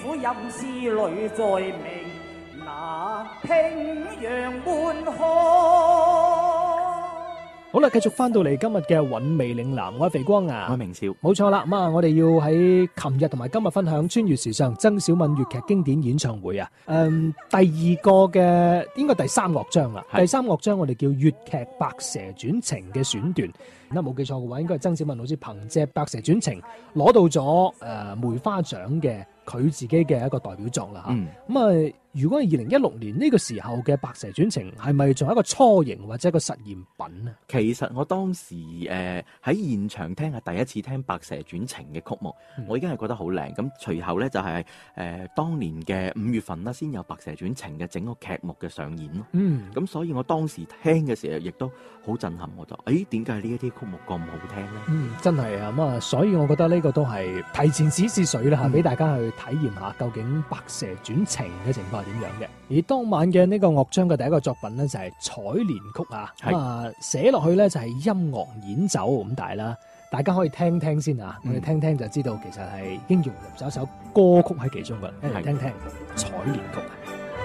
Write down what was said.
苦任是淚在鳴，那平陽滿河。 好啦，繼續翻到嚟今日嘅韻味嶺南，我係肥光啊， 我係明少， 冇錯啦。咁啊，我哋要喺琴日同埋今日分享穿越時尚曾小敏粵劇經典演唱會啊。第二個嘅應該第三樂章啦。第三樂章我哋叫粵劇《白蛇傳情》嘅選段。咁冇記錯嘅話，應該係曾小敏老師憑借《白蛇傳情》攞到咗梅花獎嘅佢自己嘅一個代表作啦嚇。咁如果係2016年呢個時候嘅《白蛇傳情》，係咪仲係一個雛形或者一個實驗品啊？ 其實我當時喺現場聽係第一次聽《白蛇傳情》嘅曲目，我已經係覺得好靚。咁隨後咧就係當年嘅5月份啦，先有《白蛇傳情》嘅整個劇目嘅上演咯。咁所以我當時聽嘅時候亦都好震撼，我就點解呢一啲曲目咁好聽咧？ 真係啊！咁啊，所以我覺得呢個都係提前試水啦嚇，俾大家去體驗下究竟《白蛇傳情》嘅情況係點樣嘅。而當晚嘅呢個樂章嘅第一個作品呢，就係采蓮曲啊，咁啊寫落去呢，就係音樂演奏咁大啦，大家可以聽聽先啊，我哋聽聽就知道其實係已經融入咗一首歌曲喺其中㗎，一齊聽聽采蓮曲。